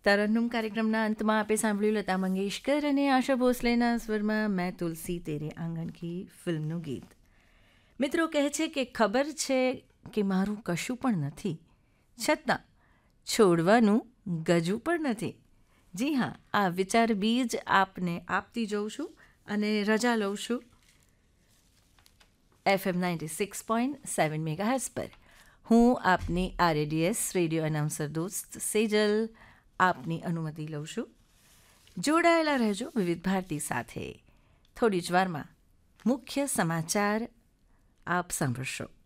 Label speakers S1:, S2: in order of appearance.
S1: તરન્નુમ કાર્યક્રમના અંતમાં આપે સાંભળ્યું લતા મંગેશકર અને આશા ભોસલેના સ્વરમાં મેં તુલસી તેરે આંગણ કી ફિલ્મનું ગીત. મિત્રો કહે છે કે ખબર છે કે મારું કશું પણ નથી, છતાં છોડવાનું ગજું પણ નથી. જી હા, આ વિચાર બીજ આપને આપતી જઉં છું અને રજા લઉં છું FM 96.7 મેગાહર્ટ્ઝ પર. હું આપની RADS રેડિયો એનાઉન્સર દોસ્ત સેજલ આપની અનુમતિ લઉં છું. જોડાયેલા રહેજો વિવિધ ભારતી સાથે. થોડી જ વારમાં મુખ્ય સમાચાર આપ સાંભળશો.